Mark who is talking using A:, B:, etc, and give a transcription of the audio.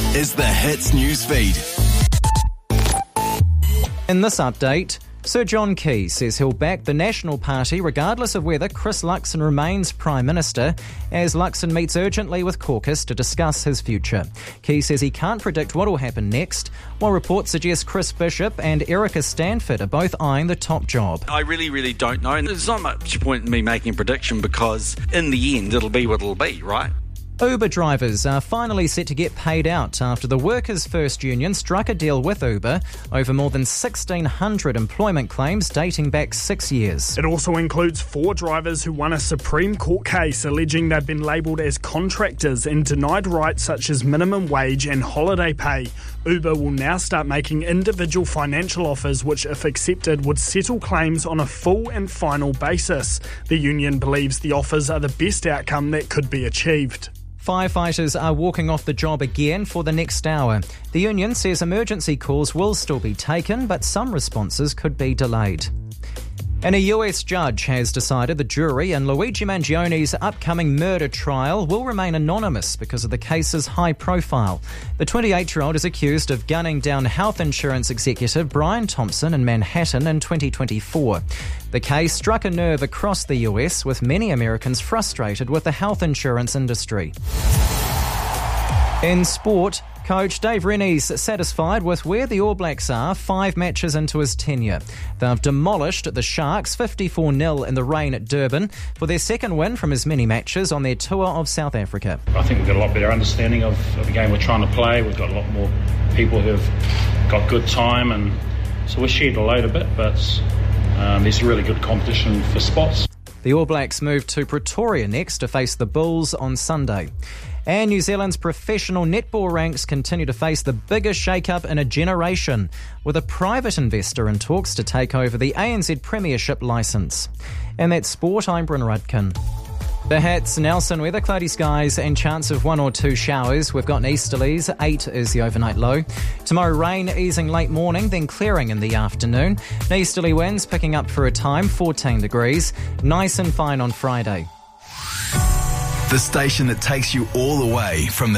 A: is the Hits News Feed.
B: In this update, Sir John Key says he'll back the National Party regardless of whether Chris Luxon remains Prime Minister, as Luxon meets urgently with caucus to discuss his future. Key says he can't predict what will happen next, while reports suggest Chris Bishop and Erica Stanford are both eyeing the top job.
C: I really don't know, and there's not much point in me making a prediction because in the end it'll be what it'll be, right?
B: Uber drivers are finally set to get paid out after the Workers' First Union struck a deal with Uber over more than 1,600 employment claims dating back 6 years.
D: It also includes 4 drivers who won a Supreme Court case alleging they've been labelled as contractors and denied rights such as minimum wage and holiday pay. Uber will now start making individual financial offers which, if accepted, would settle claims on a full and final basis. The union believes the offers are the best outcome that could be achieved.
B: Firefighters are walking off the job again for the next hour. The union says emergency calls will still be taken, but some responses could be delayed. And a US judge has decided the jury in Luigi Mangioni's upcoming murder trial will remain anonymous because of the case's high profile. The 28-year-old is accused of gunning down health insurance executive Brian Thompson in Manhattan in 2024. The case struck a nerve across the US, with many Americans frustrated with the health insurance industry. In sport, coach Dave Rennie's satisfied with where the All Blacks are 5 matches into his tenure. They've demolished the Sharks 54-0 in the rain at Durban for their second win from as many matches on their tour of South Africa.
E: I think we've got a lot better understanding of the game we're trying to play. We've got a lot more people who have got good time, and so we're shared a load a bit, but there's a really good competition for spots.
B: The All Blacks move to Pretoria next to face the Bulls on Sunday. And New Zealand's professional netball ranks continue to face the biggest shake-up in a generation, with a private investor in talks to take over the ANZ Premiership licence. And that's sport. I'm Bryn Rudkin. The Hits, Nelson weather, cloudy skies and chance of 1 or 2 showers. We've got easterlies, 8 is the overnight low. Tomorrow rain easing late morning, then clearing in the afternoon. Easterly winds picking up for a time, 14 degrees. Nice and fine on Friday.
A: The station that takes you all the way from the